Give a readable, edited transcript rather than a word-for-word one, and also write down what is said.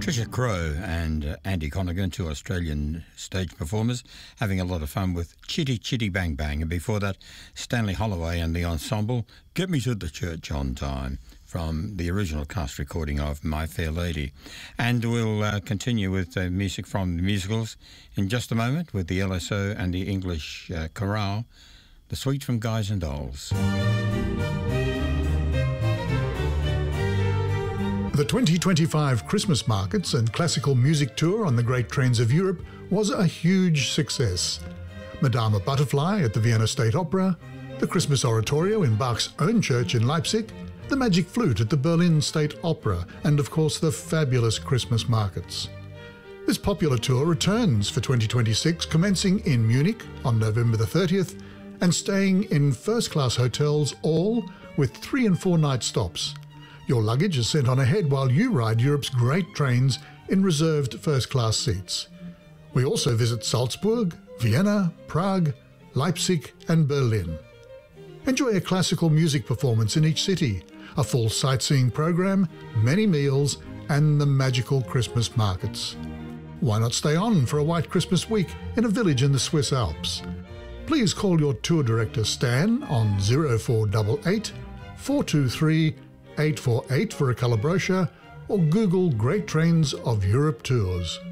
Tricia Crow and Andy Connigan, two Australian stage performers, having a lot of fun with Chitty Chitty Bang Bang. And before that, Stanley Holloway and the ensemble, Get Me to the Church on Time, from the original cast recording of My Fair Lady. And we'll continue with music from the musicals in just a moment with the LSO and the English chorale, The Suite from Guys and Dolls. The 2025 Christmas Markets and Classical Music Tour on the Great Trains of Europe was a huge success. Madama Butterfly at the Vienna State Opera, the Christmas Oratorio in Bach's own church in Leipzig, the Magic Flute at the Berlin State Opera, and of course the fabulous Christmas markets. This popular tour returns for 2026, commencing in Munich on November the 30th and staying in first-class hotels, all with 3 and 4 night stops. Your luggage is sent on ahead while you ride Europe's great trains in reserved first-class seats. We also visit Salzburg, Vienna, Prague, Leipzig and Berlin. Enjoy a classical music performance in each city, a full sightseeing program, many meals and the magical Christmas markets. Why not stay on for a white Christmas week in a village in the Swiss Alps? Please call your tour director Stan on 0488 423 848 for a colour brochure, or Google Great Trains of Europe Tours.